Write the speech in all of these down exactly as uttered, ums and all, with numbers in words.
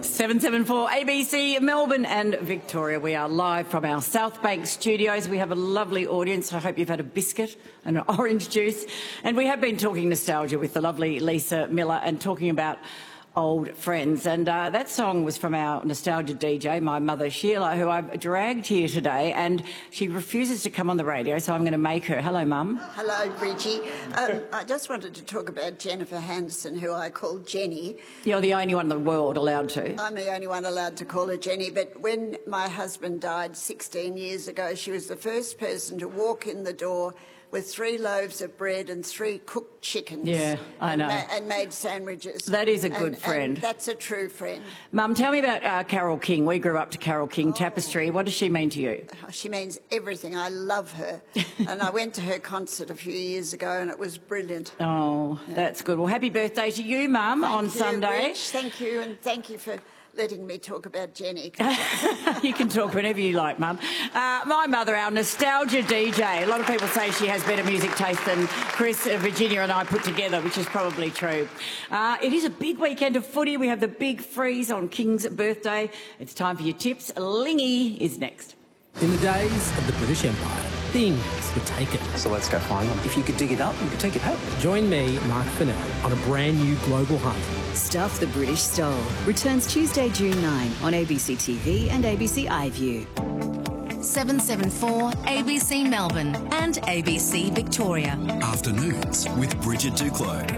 seven seven four A B C Melbourne and Victoria. We are live from our South Bank studios. We have a lovely audience. I hope you've had a biscuit and an orange juice. And we have been talking nostalgia with the lovely Lisa Miller and talking about old friends. And uh, that song was from our nostalgia D J, my mother Sheila, who I've dragged here today, and she refuses to come on the radio, so I'm going to make her. Hello, Mum. Hello, Bridgie. Um, I just wanted to talk about Jennifer Hanson, who I call Jenny. You're the only one in the world allowed to. I'm the only one allowed to call her Jenny, but when my husband died sixteen years ago, she was the first person to walk in the door with three loaves of bread and three cooked chickens. Yeah, I know. And, ma and made sandwiches. That is a good and, friend. And that's a true friend. Mum, tell me about uh, Carole King. We grew up to Carole King, oh. Tapestry. What does she mean to you? She means everything. I love her. And I went to her concert a few years ago and it was brilliant. Oh, yeah. That's good. Well, happy birthday to you, Mum, on you, Sunday. Rich. Thank you, and thank you for letting me talk about Jenny. You can talk whenever you like, Mum. Uh, my mother, our nostalgia D J. A lot of people say she has better music taste than Chris, uh, Virginia and I put together, which is probably true. Uh, it is a big weekend of footy. We have the big freeze on King's birthday. It's time for your tips. Lingy is next. In the days of the British Empire, things were taken. So let's go find them. If you could dig it up, you could take it home. Join me, Mark Fennell, on a brand new global hunt. Stuff the British Stole returns Tuesday, June ninth on A B C T V and A B C iView. seven seven four A B C Melbourne and A B C Victoria. Afternoons with Bridget Duclos.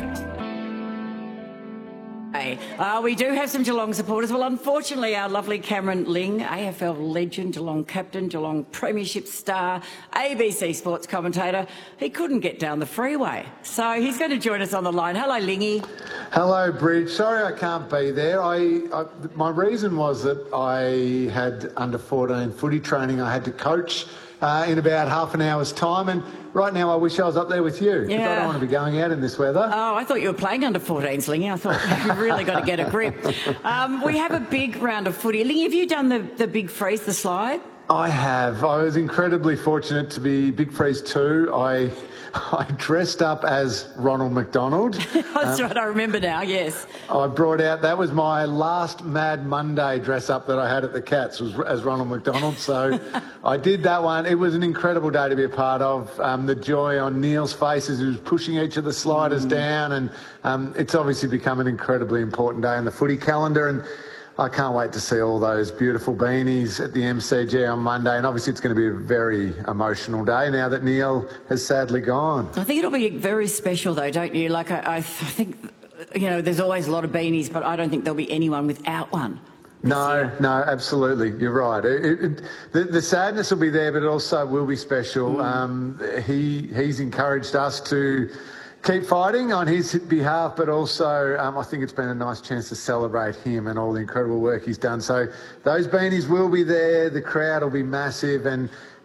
Uh, we do have some Geelong supporters. Well, unfortunately, our lovely Cameron Ling, A F L legend, Geelong captain, Geelong premiership star, A B C sports commentator, he couldn't get down the freeway. So he's going to join us on the line. Hello, Lingy. Hello, Bridge. Sorry I can't be there. I, I my reason was that I had under fourteen footy training I had to coach uh, in about half an hour's time, and right now I wish I was up there with you, because yeah. I don't want to be going out in this weather. Oh, I thought you were playing under fourteens, Lingy. I thought you've really got to get a grip. Um, we have a big round of footy. Lingy, have you done the, the big freeze, the slide? I have. I was incredibly fortunate to be Big Freeze two. I I dressed up as Ronald McDonald. That's um, right, I remember now, yes. I brought out, that was my last Mad Monday dress up that I had at the Cats, was as Ronald McDonald. So I did that one. It was an incredible day to be a part of. Um, the joy on Neil's face as he was pushing each of the sliders mm. down, and um, it's obviously become an incredibly important day in the footy calendar. And I can't wait to see all those beautiful beanies at the M C G on Monday, and obviously it's going to be a very emotional day now that Neil has sadly gone. I think it'll be very special though, don't you? Like I, I think, you know, there's always a lot of beanies, but I don't think there'll be anyone without one. No, no, absolutely. You're right. It, it, the, the sadness will be there, but it also will be special. Mm. Um, he he's encouraged us to keep fighting on his behalf, but also um, I think it's been a nice chance to celebrate him and all the incredible work he's done. So those beanies will be there, the crowd will be massive, and